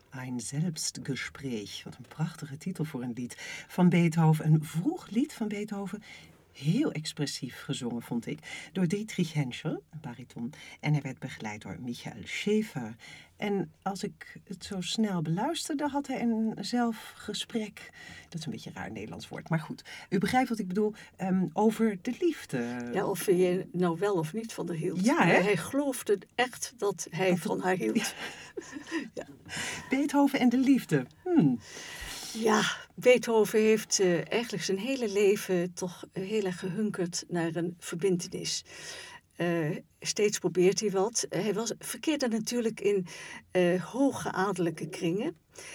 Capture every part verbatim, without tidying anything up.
Ein Selbstgespräch. Wat een prachtige titel voor een lied van Beethoven. Een vroeg lied van Beethoven. Heel expressief gezongen, vond ik, door Dietrich Henschel, een bariton. En hij werd begeleid door Michael Schäfer. En als ik het zo snel beluisterde, had hij een zelfgesprek. Dat is een beetje een raar Nederlands woord, maar goed. U begrijpt wat ik bedoel, um, over de liefde. Ja, of je nou wel of niet van haar hield. Ja, hè? Maar hij geloofde echt dat hij Dat van het- haar hield. Ja. Beethoven en de liefde. Hmm. Ja, Beethoven heeft uh, eigenlijk zijn hele leven toch heel erg gehunkerd naar een verbintenis. Uh, steeds probeert hij wat. Uh, hij was, verkeerde natuurlijk in uh, hoge adellijke kringen.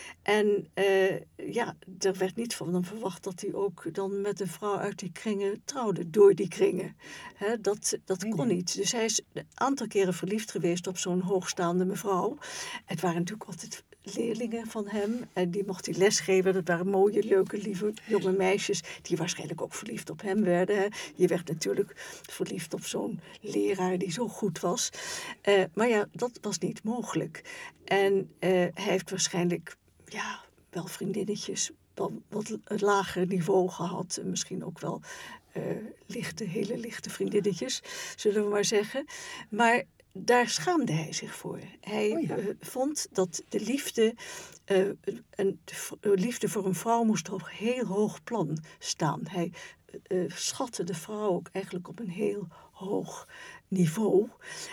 En uh, ja, er werd niet van hem verwacht dat hij ook dan met een vrouw uit die kringen trouwde, door die kringen. Hè, dat dat Nee, kon nee. niet. Dus hij is een aantal keren verliefd geweest op zo'n hoogstaande mevrouw. Het waren natuurlijk altijd leerlingen van hem en die mocht hij lesgeven. Dat waren mooie, leuke, lieve jonge meisjes die waarschijnlijk ook verliefd op hem werden. Hè. Je werd natuurlijk verliefd op zo'n leraar die zo goed was. Uh, maar ja, dat was niet mogelijk. En uh, hij heeft waarschijnlijk ja, wel vriendinnetjes, wel wat lager niveau gehad. Misschien ook wel uh, lichte, hele lichte vriendinnetjes, zullen we maar zeggen. Maar daar schaamde hij zich voor. Hij Oh ja. uh, vond dat de liefde, uh, een, de liefde voor een vrouw moest op een heel hoog plan staan. Hij uh, schatte de vrouw ook eigenlijk op een heel hoog niveau.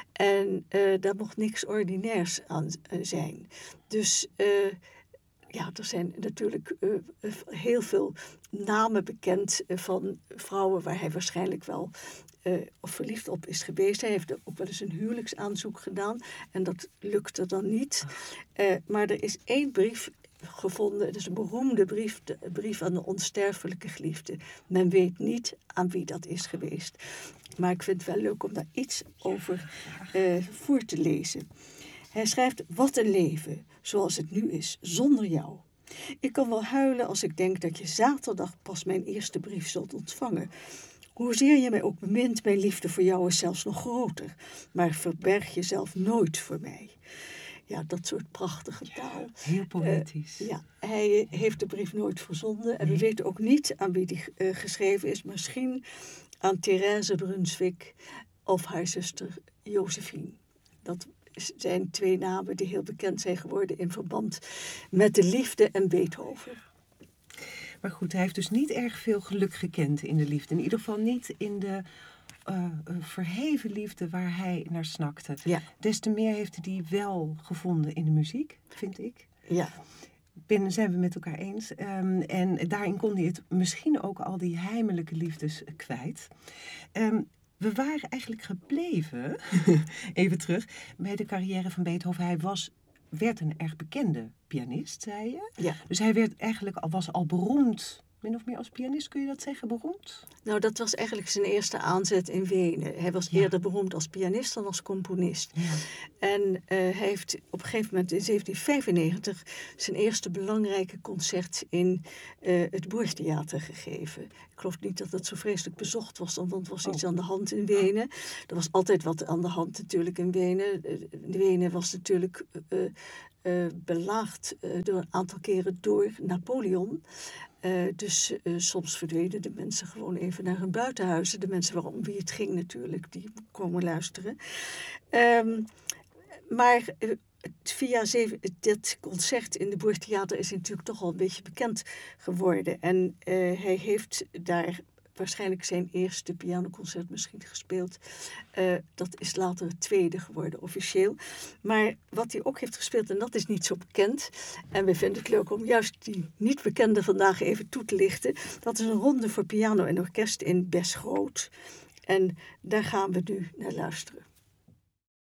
En uh, daar mocht niks ordinairs aan uh, zijn. Dus uh, ja, er zijn natuurlijk uh, heel veel namen bekend uh, van vrouwen waar hij waarschijnlijk wel uh, of verliefd op is geweest. Hij heeft ook wel eens een huwelijksaanzoek gedaan en dat lukte dan niet. Uh, maar er is één brief gevonden, het is een beroemde brief, de brief aan de onsterfelijke geliefde. Men weet niet aan wie dat is geweest. Maar ik vind het wel leuk om daar iets over uh, voor te lezen. Hij schrijft, wat een leven, zoals het nu is, zonder jou. Ik kan wel huilen als ik denk dat je zaterdag pas mijn eerste brief zult ontvangen. Hoezeer je mij ook bemint, mijn liefde voor jou is zelfs nog groter. Maar verberg jezelf nooit voor mij. Ja, dat soort prachtige taal. Heel poëtisch. Uh, ja, hij heeft de brief nooit verzonden. En we weten ook niet aan wie die uh, geschreven is. Misschien aan Therese Brunswick of haar zuster Josephine. Dat zijn twee namen die heel bekend zijn geworden in verband met de liefde en Beethoven. Maar goed, hij heeft dus niet erg veel geluk gekend in de liefde. In ieder geval niet in de uh, verheven liefde waar hij naar snakte. Ja. Des te meer heeft hij die wel gevonden in de muziek, vind ik. Ja. Binnen zijn we met elkaar eens. Um, en daarin kon hij het misschien ook al die heimelijke liefdes kwijt. Um, we waren eigenlijk gebleven, even terug, bij de carrière van Beethoven. Hij was, werd een erg bekende pianist, zei je. Ja. Dus hij werd eigenlijk al, was al beroemd, min of meer als pianist, kun je dat zeggen, beroemd? Nou, dat was eigenlijk zijn eerste aanzet in Wenen. Hij was Ja. eerder beroemd als pianist dan als componist. Ja. En uh, hij heeft op een gegeven moment in zeventien vijfennegentig zijn eerste belangrijke concert in uh, het Burgtheater gegeven. Ik geloof niet dat het zo vreselijk bezocht was, want er was Oh. iets aan de hand in Wenen. Er was altijd wat aan de hand natuurlijk in Wenen. Uh, Wenen was natuurlijk uh, uh, belaagd uh, door een aantal keren door Napoleon. Uh, dus uh, soms verdwenen de mensen gewoon even naar hun buitenhuizen. De mensen waarom wie het ging natuurlijk, die komen luisteren. Um, maar uh, via zeven, dit concert in de Burgtheater is hij natuurlijk toch al een beetje bekend geworden. En uh, hij heeft daar waarschijnlijk zijn eerste pianoconcert misschien gespeeld. Uh, dat is later het tweede geworden, officieel. Maar wat hij ook heeft gespeeld, en dat is niet zo bekend, en we vinden het leuk om juist die niet bekende vandaag even toe te lichten, dat is een ronde voor piano en orkest in Bes Groot. En daar gaan we nu naar luisteren.